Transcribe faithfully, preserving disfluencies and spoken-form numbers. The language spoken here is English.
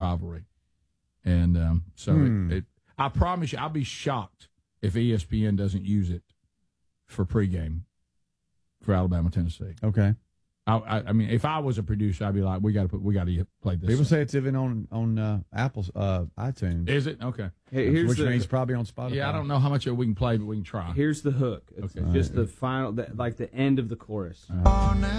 rivalry. And um, so Hmm. it, it, I promise you, I'll be shocked if E S P N doesn't use it for pregame for Alabama, Tennessee. Okay. I, I, I mean, if I was a producer, I'd be like, we got to put, we got to play this. People song. say it's even on on uh, Apple's uh, iTunes. Is it okay? Hey, here's which the, means probably on Spotify. Yeah, I don't know how much of it we can play, but we can try. Here's the hook. It's Okay. just the final, the, like the end of the chorus. Uh,